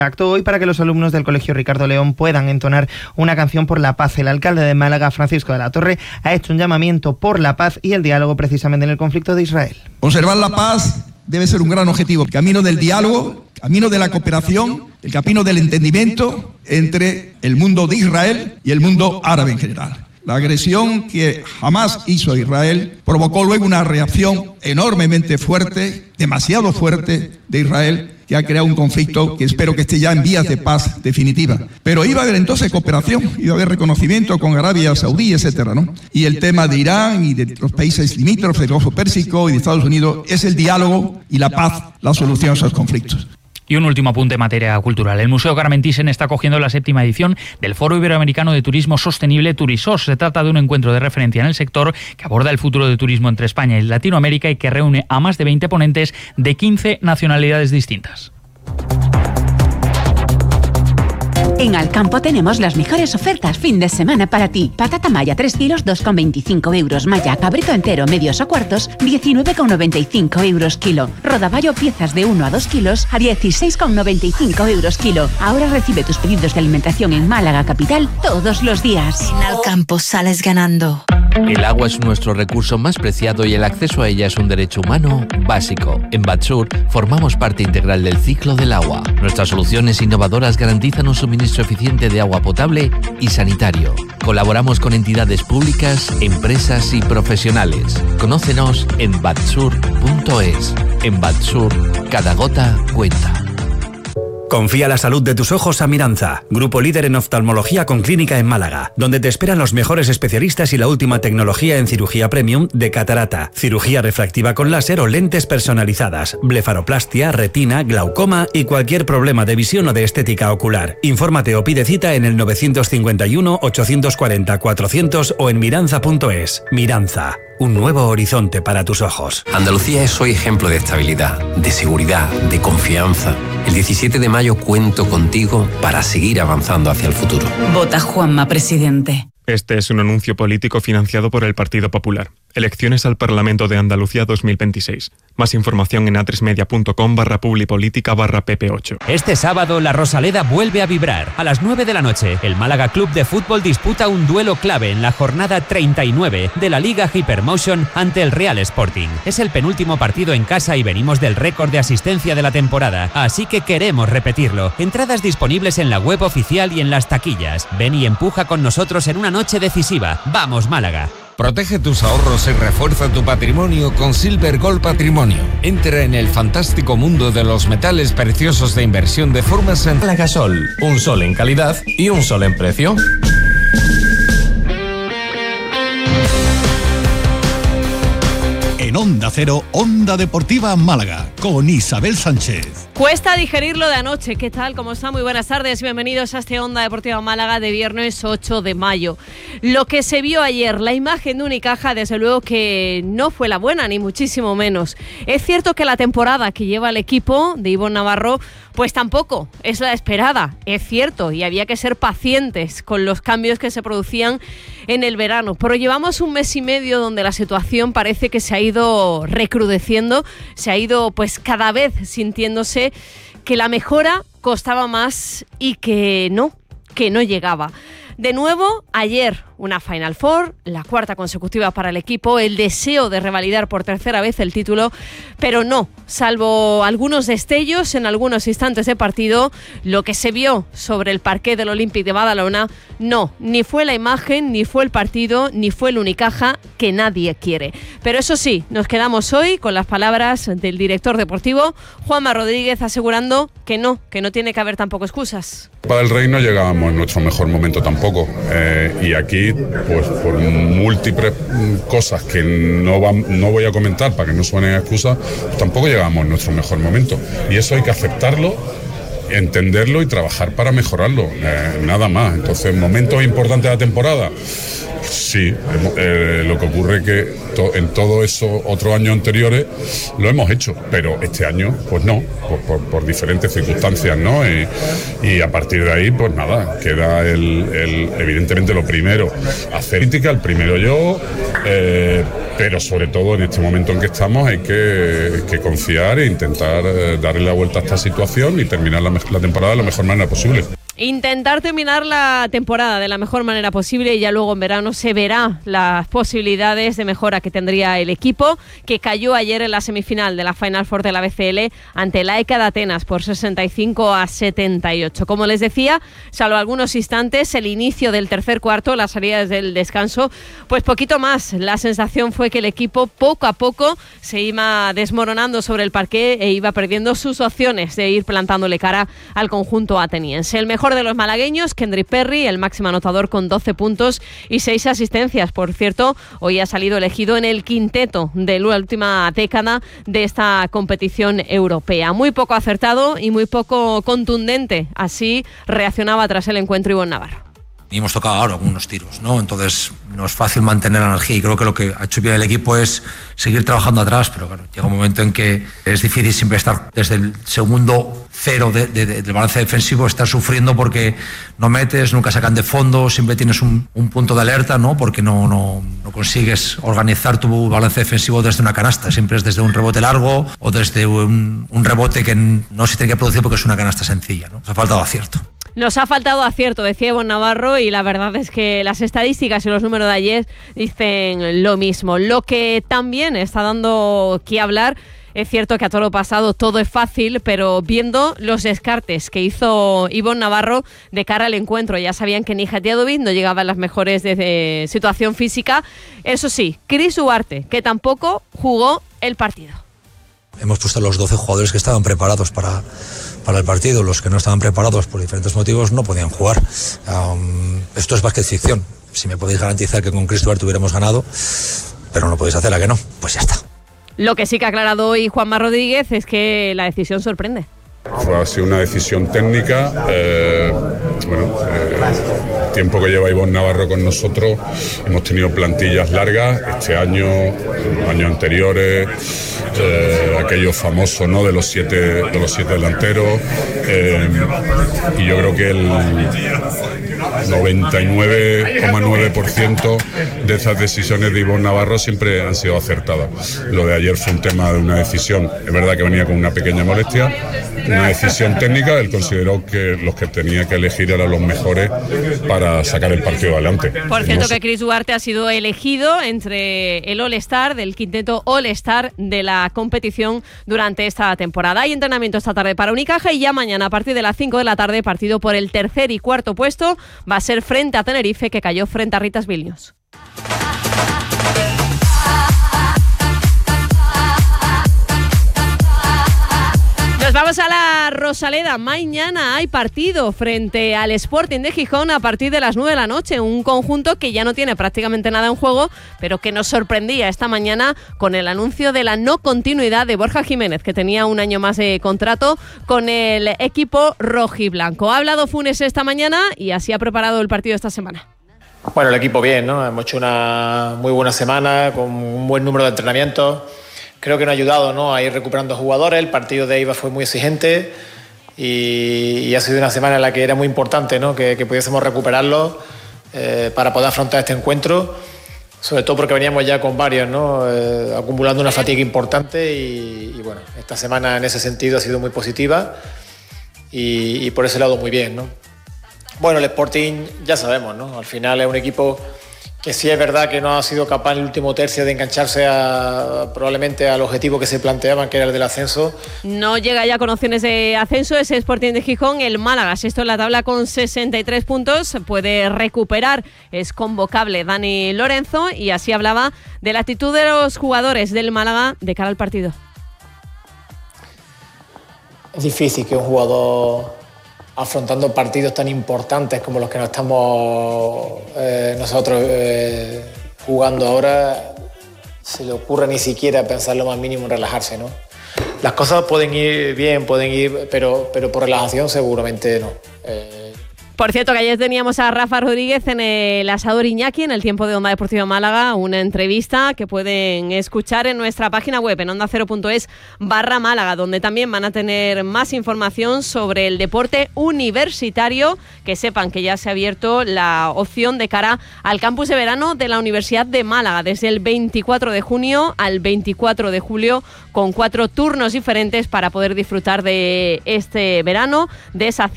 Acto hoy para que los alumnos del Colegio Ricardo León puedan entonar una canción por la paz. El alcalde de Málaga, Francisco de la Torre, ha hecho un llamamiento por la paz y el diálogo precisamente en el conflicto de Israel. Conservar la paz debe ser un gran objetivo. El camino del diálogo, el camino de la cooperación, el camino del entendimiento entre el mundo de Israel y el mundo árabe en general. La agresión que Hamás hizo a Israel provocó luego una reacción enormemente fuerte, demasiado fuerte de Israel, que ha creado un conflicto que espero que esté ya en vías de paz definitiva. Pero iba a haber entonces cooperación, iba a haber reconocimiento con Arabia Saudí, etcétera, ¿no? Y el tema de Irán y de los países limítrofes del Golfo Pérsico y de Estados Unidos es el diálogo y la paz, la solución a esos conflictos. Y un último apunte en materia cultural. El Museo Carmen Thyssen está acogiendo la 7ª edición del Foro Iberoamericano de Turismo Sostenible Turisós. Se trata de un encuentro de referencia en el sector que aborda el futuro del turismo entre España y Latinoamérica y que reúne a más de 20 ponentes de 15 nacionalidades distintas. En Alcampo tenemos las mejores ofertas fin de semana para ti. Patata maya 3 kilos, 2,25 euros. Maya cabrito entero, medios o cuartos, 19,95 euros kilo. Rodaballo piezas de 1 a 2 kilos a 16,95 euros kilo. Ahora recibe tus pedidos de alimentación en Málaga capital todos los días. En Alcampo sales ganando. El agua es nuestro recurso más preciado y el acceso a ella es un derecho humano básico. En Batsur formamos parte integral del ciclo del agua. Nuestras soluciones innovadoras garantizan un suministro eficiente de agua potable y sanitario. Colaboramos con entidades públicas, empresas y profesionales. Conócenos en batsur.es. En Batsur, cada gota cuenta. Confía la salud de tus ojos a Miranza, grupo líder en oftalmología con clínica en Málaga, donde te esperan los mejores especialistas y la última tecnología en cirugía premium de catarata, cirugía refractiva con láser o lentes personalizadas, blefaroplastia, retina, glaucoma y cualquier problema de visión o de estética ocular. Infórmate o pide cita en el 951 840 400 o en miranza.es. Miranza. Un nuevo horizonte para tus ojos. Andalucía es hoy ejemplo de estabilidad, de seguridad, de confianza. El 17 de mayo cuento contigo para seguir avanzando hacia el futuro. Vota Juanma, presidente. Este es un anuncio político financiado por el Partido Popular. Elecciones al Parlamento de Andalucía 2026. Más información en atresmedia.com/publipolítica/pp8. Este sábado la Rosaleda vuelve a vibrar. A las 9 de la noche, el Málaga Club de Fútbol disputa un duelo clave en la jornada 39 de la Liga Hypermotion ante el Real Sporting. Es el penúltimo partido en casa y venimos del récord de asistencia de la temporada, así que queremos repetirlo. Entradas disponibles en la web oficial y en las taquillas. Ven y empuja con nosotros en una noche decisiva. ¡Vamos, Málaga! Protege tus ahorros y refuerza tu patrimonio con Silver Gold Patrimonio. Entra en el fantástico mundo de los metales preciosos de inversión de forma sencilla. Málaga Sol, un sol en calidad y un sol en precio. En Onda Cero, Onda Deportiva Málaga, con Isabel Sánchez. Cuesta digerir lo de anoche. ¿Qué tal? ¿Cómo está? Muy buenas tardes. Bienvenidos a este Onda Deportiva Málaga de viernes 8 de mayo. Lo que se vio ayer, la imagen de Unicaja, desde luego que no fue la buena, ni muchísimo menos. Es cierto que la temporada que lleva el equipo de Ivonne Navarro, pues tampoco es la esperada. Es cierto, y había que ser pacientes con los cambios que se producían en el verano. Pero llevamos un mes y medio donde la situación parece que se ha ido recrudeciendo, se ha ido pues cada vez sintiéndose que la mejora costaba más y que no llegaba. De nuevo, ayer una Final Four, la 4ª consecutiva para el equipo, el deseo de revalidar por tercera vez el título, pero no, salvo algunos destellos en algunos instantes de partido, lo que se vio sobre el parquet del Olympique de Badalona, no, ni fue la imagen, ni fue el partido, ni fue el Unicaja que nadie quiere. Pero eso sí, nos quedamos hoy con las palabras del director deportivo, Juanma Rodríguez, asegurando que no tiene que haber tampoco excusas. Para el Rey no llegábamos en nuestro mejor momento tampoco, y aquí pues por múltiples cosas que no voy a comentar para que no suenen excusas, pues tampoco llegamos en nuestro mejor momento, y eso hay que aceptarlo, entenderlo y trabajar para mejorarlo, nada más. Entonces, momentos importantes de la temporada, sí, lo que ocurre es que en todos esos otros años anteriores lo hemos hecho, pero este año pues no, por diferentes circunstancias, ¿no? Y a partir de ahí pues nada, queda evidentemente lo primero, hacer crítica, el primero yo, pero sobre todo en este momento en que estamos hay que confiar e intentar darle la vuelta a esta situación y terminar la temporada de la mejor manera posible. Intentar terminar la temporada de la mejor manera posible y ya luego en verano se verá las posibilidades de mejora que tendría el equipo, que cayó ayer en la semifinal de la Final Four de la BCL ante la ECA de Atenas por 65-78. Como les decía, salvo algunos instantes, el inicio del tercer cuarto, las salidas del descanso, pues poquito más. La sensación fue que el equipo poco a poco se iba desmoronando sobre el parqué e iba perdiendo sus opciones de ir plantándole cara al conjunto ateniense. El mejor de los malagueños, Kendrick Perry, el máximo anotador con 12 puntos y 6 asistencias. Por cierto, hoy ha salido elegido en el quinteto de la última década de esta competición europea. Muy poco acertado y muy poco contundente. Así reaccionaba tras el encuentro Ivonne Navarro. Y hemos tocado ahora algunos tiros, ¿no? Entonces no es fácil mantener la energía y creo que lo que ha hecho bien el equipo es seguir trabajando atrás, pero claro, llega un momento en que es difícil siempre estar desde el segundo cero del balance defensivo, estar sufriendo porque no metes, nunca sacan de fondo, siempre tienes un punto de alerta, ¿no? Porque no consigues organizar tu balance defensivo desde una canasta, siempre es desde un rebote largo o desde un rebote que no se tiene que producir porque es una canasta sencilla, ¿no? Nos ha faltado acierto. Nos ha faltado acierto, decía Ivonne Navarro, y la verdad es que las estadísticas y los números de ayer dicen lo mismo. Lo que también está dando que hablar, es cierto que a todo lo pasado todo es fácil, pero viendo los descartes que hizo Ivonne Navarro de cara al encuentro, ya sabían que Nija Djedovic no llegaba a las mejores de situación física. Eso sí, Chris Duarte, que tampoco jugó el partido. Hemos puesto a los 12 jugadores que estaban preparados para el partido. Los que no estaban preparados por diferentes motivos no podían jugar. Esto es básquet ficción. Si me podéis garantizar que con Chris Duarte hubiéramos ganado, pero no podéis hacer, ¿a que no? Pues ya está. Lo que sí que ha aclarado hoy Juanma Rodríguez es que la decisión sorprende. Ha sido una decisión técnica. Tiempo que lleva Ivonne Navarro con nosotros, hemos tenido plantillas largas este año, años anteriores, aquellos famosos, ¿no?, de los siete delanteros, y yo creo que el 99,9% de esas decisiones de Ivonne Navarro siempre han sido acertadas. Lo de ayer fue un tema de una decisión, es verdad que venía con una pequeña molestia, una decisión técnica. Él consideró que los que tenía que elegir eran los mejores para sacar el partido adelante. Por cierto, que Chris Duarte ha sido elegido entre el All-Star, del quinteto All-Star de la competición durante esta temporada. Hay entrenamiento esta tarde para Unicaja y ya mañana a partir de las 5 de la tarde, partido por el tercer y cuarto puesto, va a ser frente a Tenerife, que cayó frente a Ritas Vilnius. Nos vamos a la Rosaleda. Mañana hay partido frente al Sporting de Gijón a partir de las 9 de la noche. Un conjunto que ya no tiene prácticamente nada en juego, pero que nos sorprendía esta mañana con el anuncio de la no continuidad de Borja Jiménez, que tenía un año más de contrato con el equipo rojiblanco. Ha hablado Funes esta mañana y así ha preparado el partido esta semana. Bueno, el equipo bien, ¿no? Hemos hecho una muy buena semana con un buen número de entrenamientos. Creo que nos ha ayudado, ¿no?, a ir recuperando jugadores. El partido de Eibar fue muy exigente y ha sido una semana en la que era muy importante, ¿no?, que pudiésemos recuperarlos para poder afrontar este encuentro, sobre todo porque veníamos ya con varios, ¿no?, acumulando una fatiga importante y bueno, esta semana en ese sentido ha sido muy positiva y por ese lado muy bien, ¿no? Bueno, el Sporting ya sabemos, ¿no?, al final es un equipo que sí es verdad que no ha sido capaz en el último tercio de engancharse probablemente al objetivo que se planteaban, que era el del ascenso. No llega ya con opciones de ascenso ese Sporting de Gijón. El Málaga, sexto en la tabla con 63 puntos, puede recuperar, es convocable Dani Lorenzo, y así hablaba de la actitud de los jugadores del Málaga de cara al partido. Es difícil que un jugador, afrontando partidos tan importantes como los que nos estamos nosotros jugando ahora, se le ocurra ni siquiera pensar lo más mínimo en relajarse, ¿no? Las cosas pueden ir bien, pero por relajación seguramente no. Por cierto, que ayer teníamos a Rafa Rodríguez en el Asador Iñaki, en el Tiempo de Onda Deportiva Málaga, una entrevista que pueden escuchar en nuestra página web, en ondacero.es/Málaga, donde también van a tener más información sobre el deporte universitario. Que sepan que ya se ha abierto la opción de cara al campus de verano de la Universidad de Málaga, desde el 24 de junio al 24 de julio, con 4 turnos diferentes para poder disfrutar de este verano, de esa